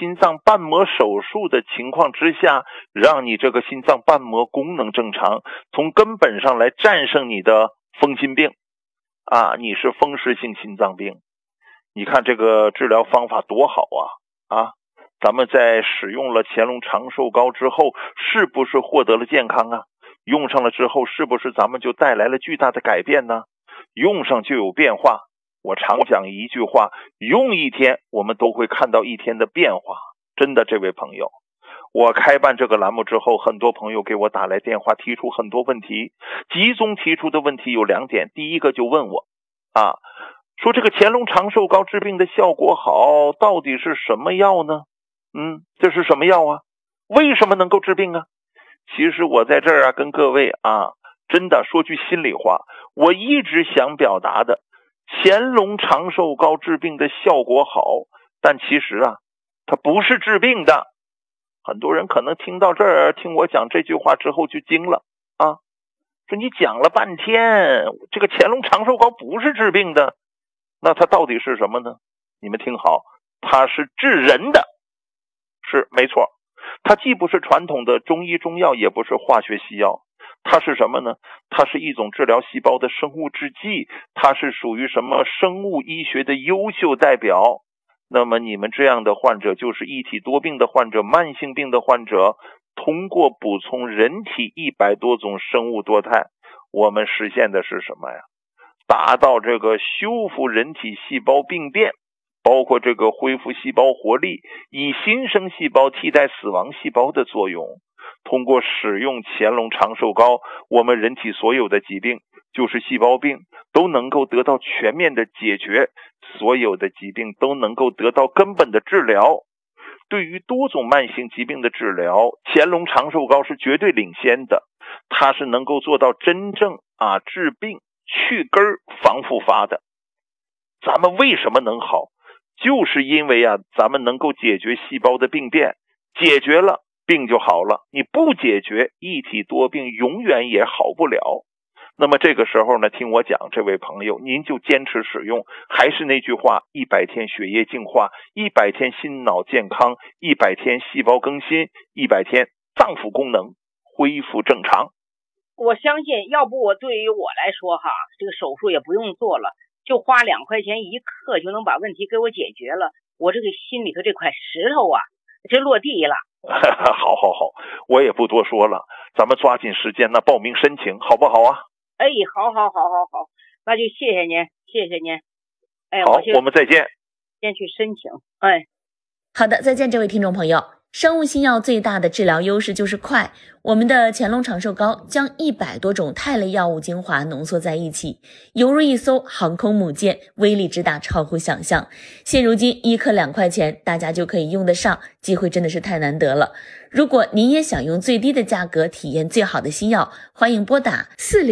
心脏瓣膜手术的情况之下，让你这个心脏瓣膜功能正常，从根本上来战胜你的风心病啊，你是风湿性心脏病。你看这个治疗方法多好啊！咱们在使用了乾隆长寿膏之后，是不是获得了健康啊？用上了之后，是不是咱们就带来了巨大的改变呢？用上就有变化。我常讲一句话，用一天我们都会看到一天的变化。真的，这位朋友，我开办这个栏目之后，很多朋友给我打来电话，提出很多问题，集中提出的问题有2点。第一个就问我说这个乾隆长寿膏治病的效果好，到底是什么药呢？这是什么药啊？为什么能够治病啊？其实我在这儿跟各位真的说句心里话，我一直想表达的，乾隆长寿膏治病的效果好，但其实它不是治病的。很多人可能听到这儿，听我讲这句话之后就惊了说你讲了半天，这个乾隆长寿膏不是治病的，那它到底是什么呢？你们听好，它是治人的。是没错，它既不是传统的中医中药，也不是化学西药，它是什么呢？它是一种治疗细胞的生物制剂，它是属于什么生物医学的优秀代表。那么你们这样的患者，就是一体多病的患者、慢性病的患者，通过补充人体100多种生物多肽，我们实现的是什么呀？达到这个修复人体细胞病变，包括这个恢复细胞活力，以新生细胞替代死亡细胞的作用。通过使用乾隆长寿膏，我们人体所有的疾病，就是细胞病，都能够得到全面的解决，所有的疾病都能够得到根本的治疗。对于多种慢性疾病的治疗，乾隆长寿膏是绝对领先的，它是能够做到真正治病去根防复发的。咱们为什么能好？就是因为咱们能够解决细胞的病变，解决了病就好了，你不解决，一体多病永远也好不了。那么这个时候呢，听我讲，这位朋友，您就坚持使用，还是那句话，100天血液净化，100天心脑健康，100天细胞更新，100天脏腑功能恢复正常。 我相信，要不对于我来说这个手术也不用做了，就花2块钱1克就能把问题给我解决了，我这个心里头这块石头这落地了。 好，我也不多说了，咱们抓紧时间报名申请，好不好啊？ 好，那就谢谢您。 好，我们再见。 先去申请。 好的，再见，这位听众朋友。生物新药最大的治疗优势就是快，我们的乾隆长寿膏将100多种肽类药物精华浓缩在一起，犹如一艘航空母舰，威力之大超乎想象。现如今1克2块钱，大家就可以用得上，机会真的是太难得了。如果您也想用最低的价格体验最好的新药，欢迎拨打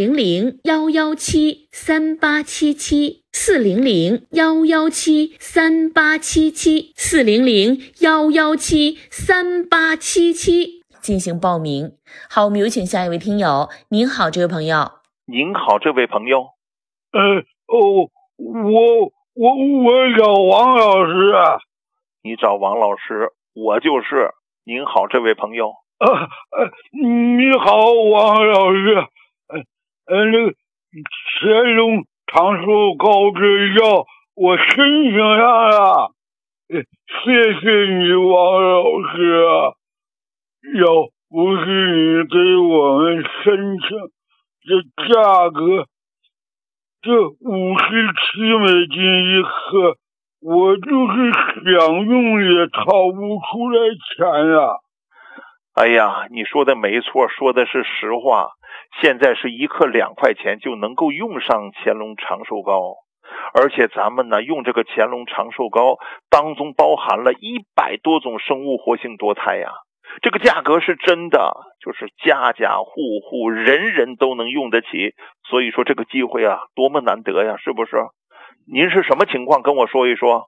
400-117-3877 400-117-3877 400-117-3877进行报名。好，我们有请下一位听友。您好，这位朋友。 您好，这位朋友。 我找王老师啊。 你找王老师，我就是。您好，这位朋友。 你好，王老师。那个乾隆长寿膏这药我申请上了，谢谢你，王老师。要不是你给我们申请，这价格这57美金1克，我就是想用也掏不出来钱呀。 哎呀，你说的没错，说的是实话。现在是1克2块钱就能够用上乾隆长寿膏，而且咱们呢用这个乾隆长寿膏当中包含了100多种生物活性多肽呀。这个价格是真的，就是家家户户人人都能用得起，所以说这个机会多么难得呀，是不是？您是什么情况？跟我说一说。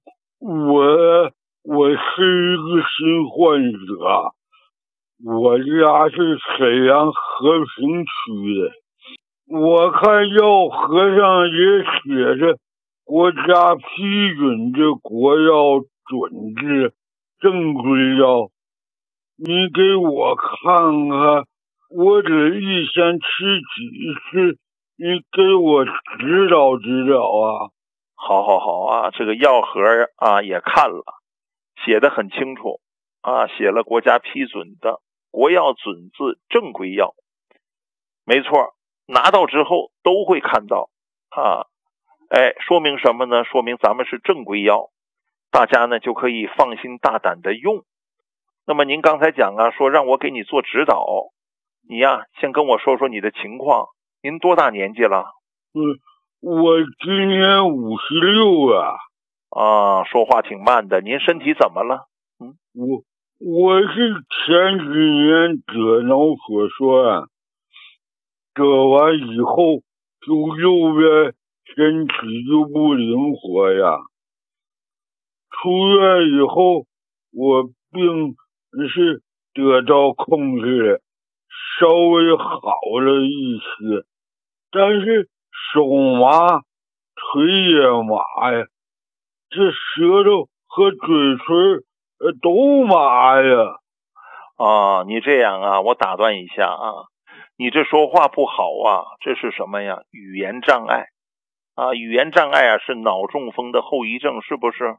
我是一个新患者，我家是沈阳和平区的。我看药盒上也写着国家批准这国药准治， 正规药，你给我看看，我这一天吃几次？你给我指导指导啊！ 好啊，这个药盒啊也看了，写的很清楚啊，写了国家批准的国药准字正规药，没错，拿到之后都会看到啊。说明什么呢？说明咱们是正规药，大家呢就可以放心大胆的用。那么您刚才讲啊，说让我给你做指导，你呀先跟我说说你的情况。您多大年纪了？ 我今年56啊。 啊，说话挺慢的。您身体怎么了？ 我是前几年得脑血栓，得完以后就右边身体就不灵活呀。出院以后，我病是得到控制了，稍微好了一些，但是手麻，腿也麻呀，这舌头和嘴唇都麻呀。 啊，你这样啊，我打断一下啊，你这说话不好啊，这是什么呀？语言障碍啊，语言障碍啊是脑中风的后遗症，是不是？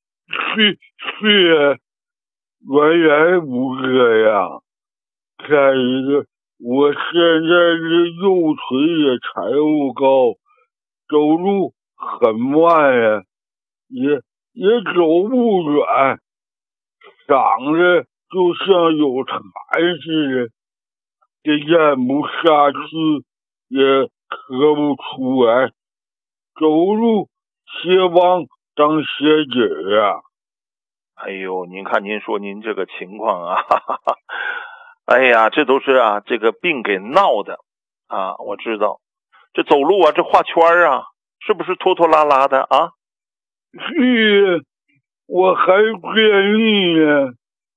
是，原来不这样。再一个，我现在这右腿也抬不高，走路很慢呀，也走不远，嗓子就像有痰似的，这咽不下去，也咳不出来，走路斜帮当鞋底儿啊。 哎呦，您看您说您这个情况啊，哈哈哈，哎呀，这都是啊这个病给闹的啊，我知道，这走路啊这画圈啊，是不是拖拖拉拉的啊？ 是，我还便秘呢。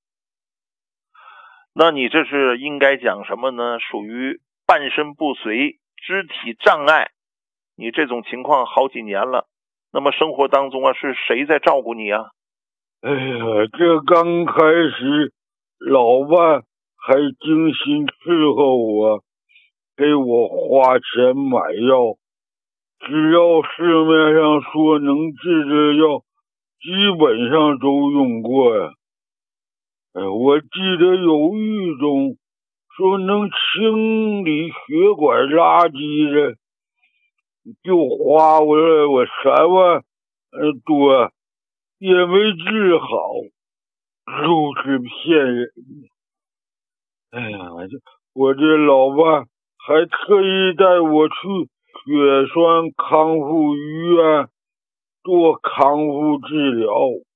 那你这是应该讲什么呢？属于半身不遂、肢体障碍。你这种情况好几年了，那么生活当中啊是谁在照顾你啊？ 哎呀，这刚开始老伴还精心伺候我，给我花钱买药，只要市面上说能治的药，基本上都用过呀。我记得有一种说能清理血管垃圾的，就花我3万多，也没治好，都是骗人的。哎呀，我这老伴还特意带我去血栓康复医院做康复治疗。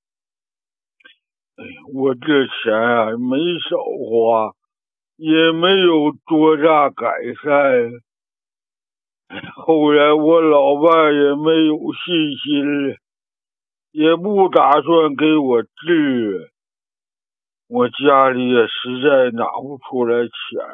哎呀，我这钱啊没少花，也没有多大改善。后来我老伴也没有信心了，也不打算给我治，我家里也实在拿不出来钱。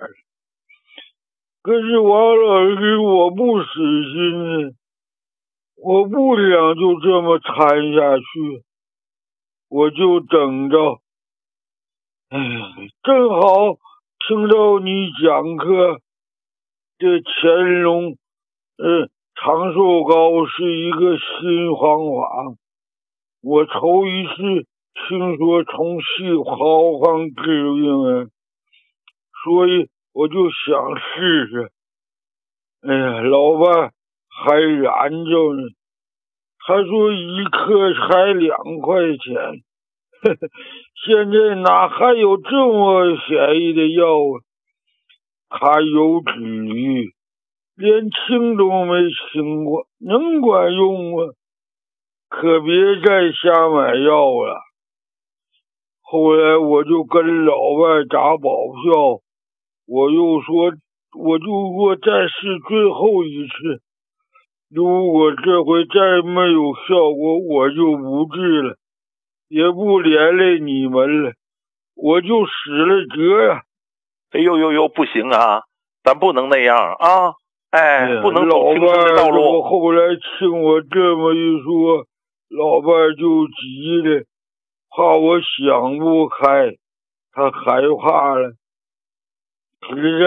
可是王老师，我不死心，我不想就这么瘫下去，我就等着。哎呀，正好听到你讲课，这乾隆长寿膏是一个新方法，我头一次听说从细膏方治病啊，所以我就想试试。哎呀，老伴还燃着呢，他说一克才2块钱，现在哪还有这么便宜的药啊？他有止于连听都没听过，能管用吗？可别再瞎买药了。后来我就跟老外打保票，我就说再试最后一次，如果这回再没有效果，我就不治了，也不连累你们了，我就死了得呀。 哎呦，不行啊，咱不能那样啊！不能走轻松的道路。 老伴后来听我这么一说，老伴就急了， 怕我想不开，他害怕了，实